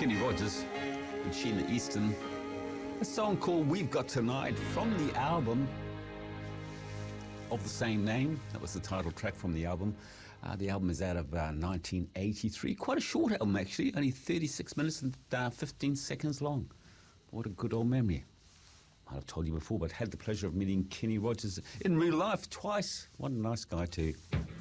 Kenny Rogers and Sheena Easton. A song called We've Got Tonight from the album of the same name. That was the title track from the album. The album is out of 1983. Quite a short album, actually. Only 36 minutes and 15 seconds long. What a good old memory. I've told you before, but had the pleasure of meeting Kenny Rogers in real life twice. What a nice guy, too.